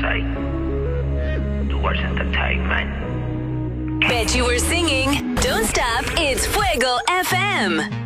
say. Towards entertainment. Bet you were singing. Don't stop, it's Fuego FM.